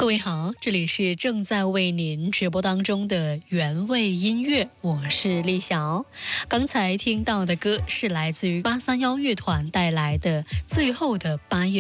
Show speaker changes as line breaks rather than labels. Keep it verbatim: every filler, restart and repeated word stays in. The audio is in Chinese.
各位好，这里是正在为您直播当中的原味音乐，我是丽晓。刚才听到的歌是来自于八三幺乐团带来的《最后的八月》。